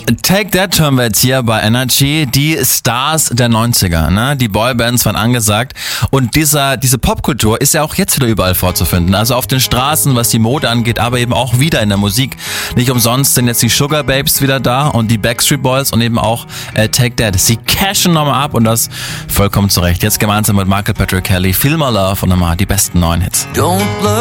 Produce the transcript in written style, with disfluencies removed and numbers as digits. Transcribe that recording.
Take That hören wir jetzt hier bei Energy. Die Stars der 90er, ne? Die Boybands waren angesagt. Und diese Popkultur ist ja auch jetzt wieder überall vorzufinden. Also auf den Straßen, was die Mode angeht, aber eben auch wieder in der Musik. Nicht umsonst sind jetzt die Sugar Babes wieder da und die Backstreet Boys und eben auch Take That. Sie cashen nochmal ab und das vollkommen zurecht. Jetzt gemeinsam mit Michael Patrick Kelly, Feel My Love und nochmal die besten neuen Hits.